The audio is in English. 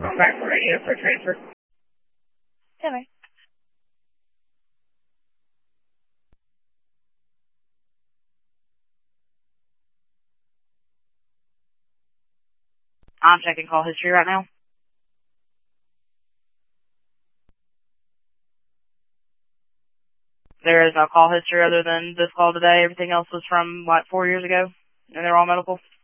Back for radio for transfer. Okay. I'm checking call history right now. There is no call history other than this call today. Everything else was from, 4 years ago? And they're all medical?